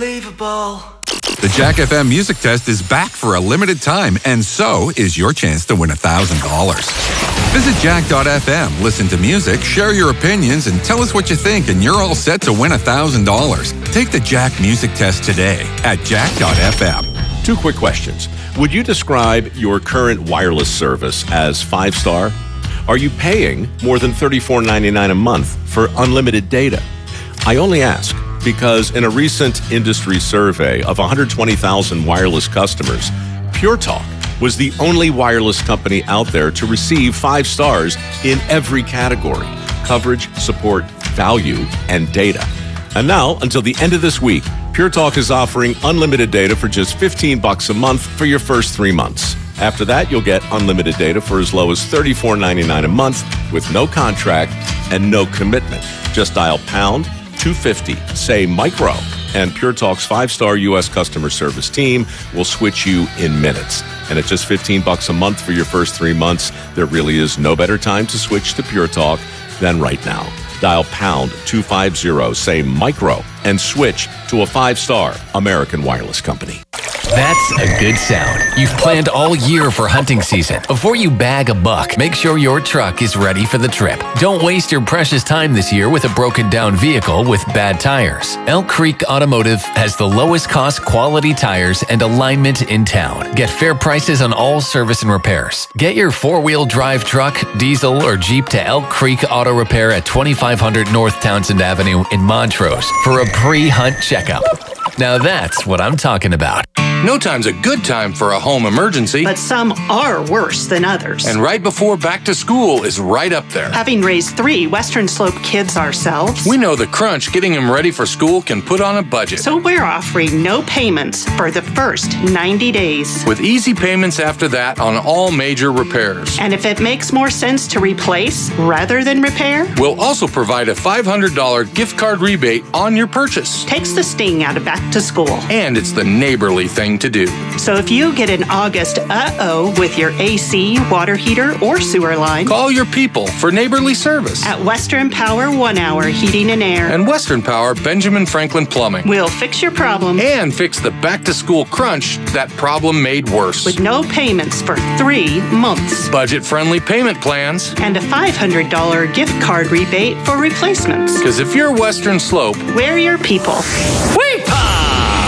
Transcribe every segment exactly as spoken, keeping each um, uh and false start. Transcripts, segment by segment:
unbelievable. The Jack F M Music Test is back for a limited time, and so is your chance to win one thousand dollars. Visit jack dot f m, listen to music, share your opinions, and tell us what you think, and you're all set to win one thousand dollars. Take the Jack Music Test today at jack dot f m. Two quick questions. Would you describe your current wireless service as five-star? Are you paying more than thirty-four ninety-nine a month for unlimited data? I only ask because in a recent industry survey of one hundred twenty thousand wireless customers, Pure Talk was the only wireless company out there to receive five stars in every category: coverage, support, value, and data. And now, until the end of this week, Pure Talk is offering unlimited data for just fifteen bucks a month for your first three months. After that, you'll get unlimited data for as low as thirty-four ninety-nine a month with no contract and no commitment. Just dial pound two fifty, say micro, and Pure Talk's five-star U S customer service team will switch you in minutes. And at just fifteen bucks a month for your first three months, there really is no better time to switch to Pure Talk than right now. Dial pound two fifty, say micro, and switch to a five-star American wireless company. That's a good sound. You've planned all year for hunting season. Before you bag a buck, make sure your truck is ready for the trip. Don't waste your precious time this year with a broken down vehicle with bad tires. Elk Creek Automotive has the lowest cost quality tires and alignment in town. Get fair prices on all service and repairs. Get your four-wheel drive truck, diesel, or Jeep to Elk Creek Auto Repair at twenty-five hundred North Townsend Avenue in Montrose for a pre-hunt checkup. Now that's what I'm talking about. No time's a good time for a home emergency. But some are worse than others. And right before back to school is right up there. Having raised three Western Slope kids ourselves, we know the crunch getting them ready for school can put on a budget. So we're offering no payments for the first ninety days. With easy payments after that on all major repairs. And if it makes more sense to replace rather than repair, we'll also provide a five hundred dollars gift card rebate on your purchase. Takes the sting out of back to school. And it's the neighborly thing to do. So if you get an August uh-oh with your A C, water heater, or sewer line, call your people for neighborly service. At Western Power One Hour Heating and Air. And Western Power Benjamin Franklin Plumbing. We'll fix your problem. And fix the back-to-school crunch that problem made worse. With no payments for three months. Budget-friendly payment plans. And a five hundred dollars gift card rebate for replacements. Because if you're Western Slope, we're your people. Weepaw!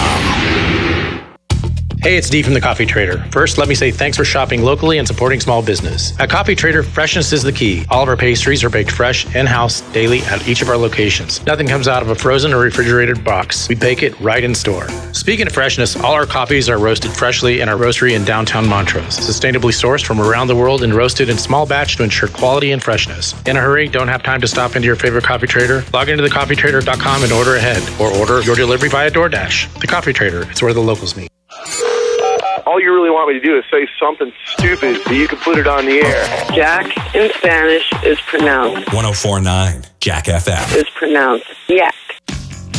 Hey, it's Dee from The Coffee Trader. First, let me say thanks for shopping locally and supporting small business. At Coffee Trader, freshness is the key. All of our pastries are baked fresh, in-house, daily at each of our locations. Nothing comes out of a frozen or refrigerated box. We bake it right in store. Speaking of freshness, all our coffees are roasted freshly in our roastery in downtown Montrose. Sustainably sourced from around the world and roasted in small batch to ensure quality and freshness. In a hurry, don't have time to stop into your favorite coffee trader? Log into the coffee trader dot com and order ahead, or order your delivery via DoorDash. The Coffee Trader, it's where the locals meet. All you really want me to do is say something stupid so you can put it on the air. Jack in Spanish is pronounced. one oh four point nine Jack F M. Is pronounced Yak.